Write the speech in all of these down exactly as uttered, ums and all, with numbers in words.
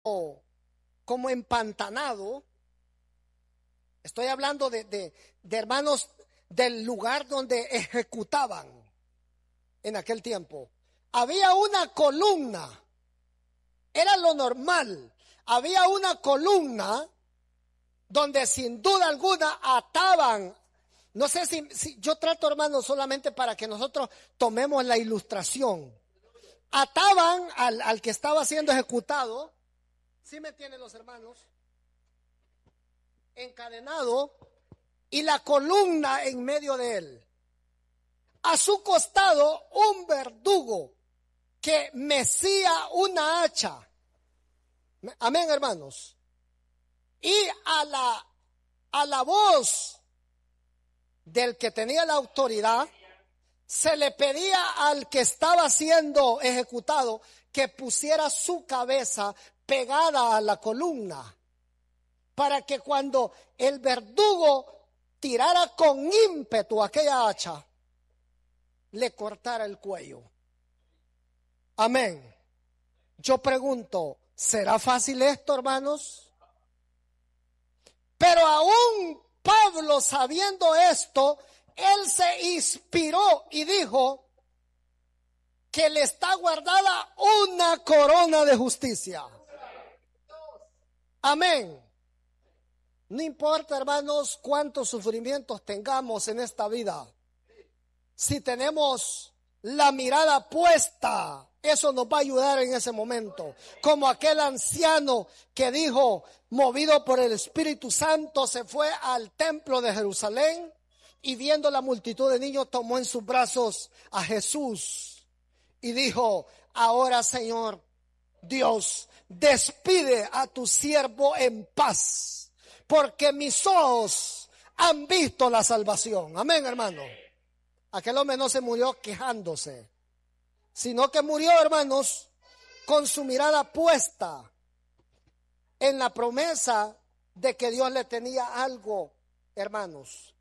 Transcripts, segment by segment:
como empantanado. Estoy hablando de, de, de hermanos del lugar donde ejecutaban en aquel tiempo. Había una columna, era lo normal. Había una columna donde sin duda alguna ataban. No sé si, si yo trato, hermanos, solamente para que nosotros tomemos la ilustración. Ataban al, al que estaba siendo ejecutado. ¿Sí me entienden los hermanos? Encadenado, y la columna en medio de él. A su costado un verdugo que mecía una hacha. Amén, hermanos. Y a la, a la voz del que tenía la autoridad, se le pedía al que estaba siendo ejecutado que pusiera su cabeza pegada a la columna, para que cuando el verdugo tirara con ímpetu aquella hacha, le cortara el cuello. Amén. Yo pregunto, ¿será fácil esto, hermanos? Pero aún Pablo, sabiendo esto, él se inspiró y dijo que le está guardada una corona de justicia. Amén. No importa, hermanos, cuántos sufrimientos tengamos en esta vida. Si tenemos la mirada puesta, eso nos va a ayudar en ese momento. Como aquel anciano que dijo, movido por el Espíritu Santo, se fue al templo de Jerusalén y viendo la multitud de niños tomó en sus brazos a Jesús y dijo, ahora, Señor Dios, despide a tu siervo en paz, porque mis ojos han visto la salvación. Amén, hermano. Aquel hombre no se murió quejándose, sino que murió, hermanos, con su mirada puesta en la promesa de que Dios le tenía algo, hermanos.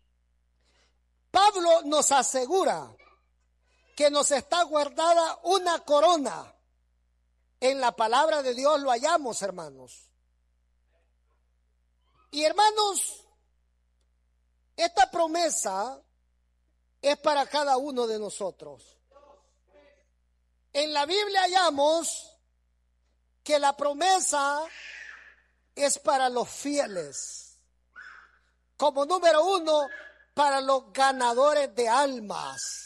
Pablo nos asegura que nos está guardada una corona. En la palabra de Dios lo hallamos, hermanos. Y hermanos, esta promesa es para cada uno de nosotros. En la Biblia hallamos que la promesa es para los fieles. Como número uno, para los ganadores de almas.